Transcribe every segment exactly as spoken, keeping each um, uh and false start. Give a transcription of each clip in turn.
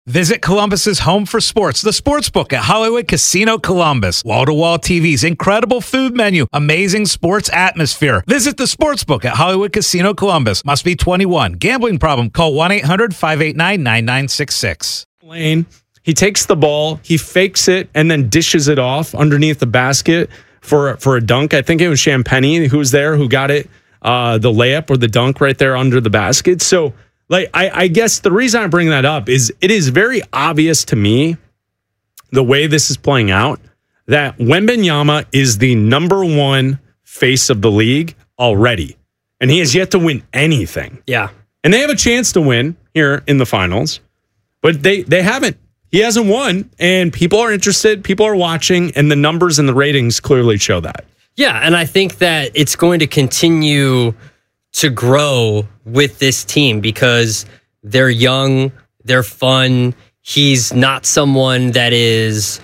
Visit Columbus's home for sports, the Sportsbook at Hollywood Casino Columbus. Wall-to-wall T Vs, incredible food menu, amazing sports atmosphere. Visit the Sportsbook at Hollywood Casino Columbus. Must be twenty-one. Gambling problem? Call one eight hundred five eight nine nine nine six six. Lane, he takes the ball, he fakes it, and then dishes it off underneath the basket for, for a dunk. I think it was Champagny who was there who got it, uh, the layup or the dunk right there under the basket. So, Like I, I guess the reason I bring that up is it is very obvious to me, the way this is playing out, that Wembanyama is the number one face of the league already. And he has yet to win anything. Yeah. And they have a chance to win here in the finals, but they, they haven't. He hasn't won, and people are interested, people are watching, and the numbers and the ratings clearly show that. Yeah, and I think that it's going to continue to grow with this team because they're young, they're fun. He's not someone that is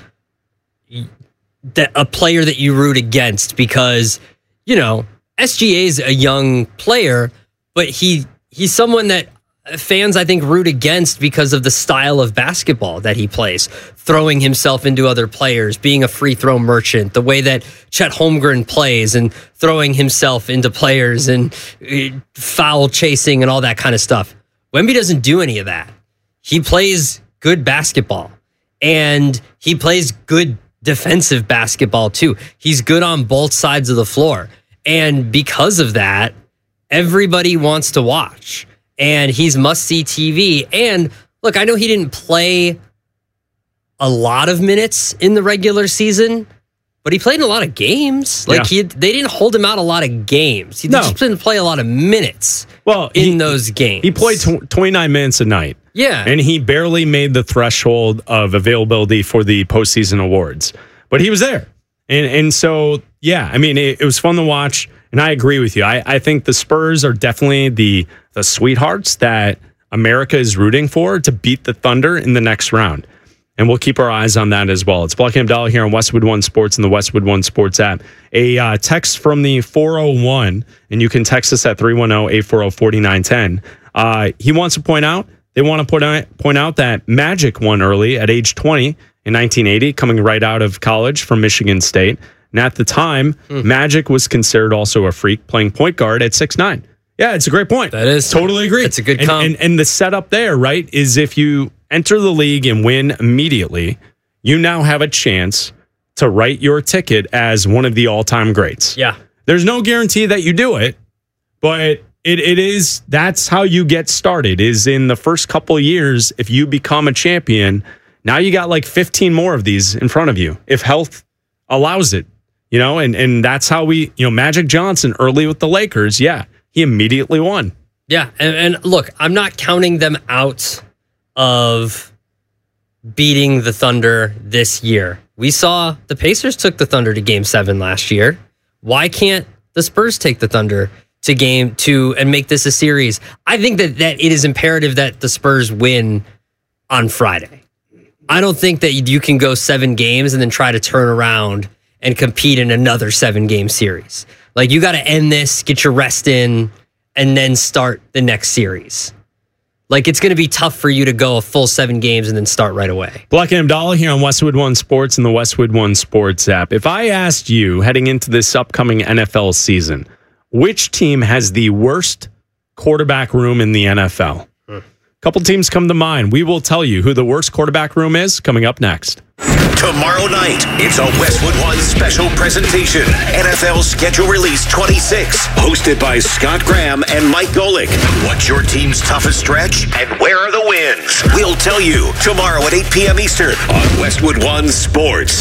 that a player that you root against because, you know, S G A is a young player, but he he's someone that fans, I think, root against because of the style of basketball that he plays, throwing himself into other players, being a free throw merchant, the way that Chet Holmgren plays and throwing himself into players and foul chasing and all that kind of stuff. Wemby doesn't do any of that. He plays good basketball and he plays good defensive basketball too. He's good on both sides of the floor. And because of that, everybody wants to watch. And he's must-see T V. And look, I know he didn't play a lot of minutes in the regular season, but he played in a lot of games. Like yeah. he, they didn't hold him out a lot of games. He no. just didn't play a lot of minutes. Well, in he, those games, he played tw- twenty-nine minutes a night. Yeah, and he barely made the threshold of availability for the postseason awards, but he was there. And and so yeah, I mean, it, it was fun to watch. And I agree with you. I, I think the Spurs are definitely the the sweethearts that America is rooting for to beat the Thunder in the next round. And we'll keep our eyes on that as well. It's Black and Abdallah here on Westwood One Sports and the Westwood One Sports app. A uh, text from the four oh one, and you can text us at three one zero, eight four zero, four nine one zero. Uh, he wants to point out, they want to point out, point out that Magic won early at age twenty in nineteen eighty, coming right out of college from Michigan State. And at the time, mm. Magic was considered also a freak, playing point guard at six nine. Yeah, it's a great point. That is. Totally agree. It's a good and, comp. and, and the setup there, right, is if you enter the league and win immediately, you now have a chance to write your ticket as one of the all-time greats. Yeah. There's no guarantee that you do it, but it it is, that's how you get started, is in the first couple of years, if you become a champion, now you got like fifteen more of these in front of you, if health allows it. You know, and, and that's how we, you know, Magic Johnson early with the Lakers. Yeah, he immediately won. Yeah. And, and look, I'm not counting them out of beating the Thunder this year. We saw the Pacers took the Thunder to game seven last year. Why can't the Spurs take the Thunder to game two and make this a series? I think that, that it is imperative that the Spurs win on Friday. I don't think that you can go seven games and then try to turn around and compete in another seven-game series. Like, you got to end this, get your rest in, and then start the next series. Like, it's going to be tough for you to go a full seven games and then start right away. Black and Abdallah here on Westwood One Sports and the Westwood One Sports app. If I asked you, heading into this upcoming N F L season, which team has the worst quarterback room in the N F L? Hmm. A couple teams come to mind. We will tell you who the worst quarterback room is coming up next. Tomorrow night, it's a Westwood One special presentation. N F L Schedule Release twenty-six, hosted by Scott Graham and Mike Golick. What's your team's toughest stretch, and where are the wins? We'll tell you tomorrow at eight p.m. Eastern on Westwood One Sports.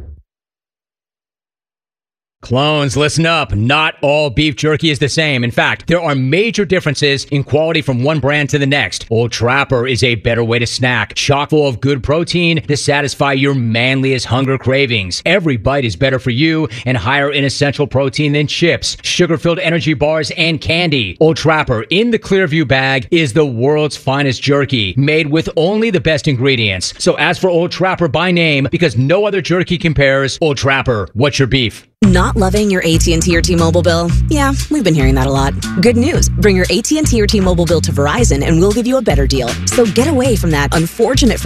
Clones, listen up. Not all beef jerky is the same. In fact, there are major differences in quality from one brand to the next. Old Trapper is a better way to snack, chock full of good protein to satisfy your manliest hunger cravings. Every bite is better for you and higher in essential protein than chips, sugar-filled energy bars, and candy. Old Trapper in the Clearview bag is the world's finest jerky, made with only the best ingredients. So ask for Old Trapper by name because no other jerky compares. Old Trapper, what's your beef? Not loving your A T and T or T-Mobile bill? Yeah, we've been hearing that a lot. Good news. Bring your A T and T or T-Mobile bill to Verizon and we'll give you a better deal. So get away from that unfortunate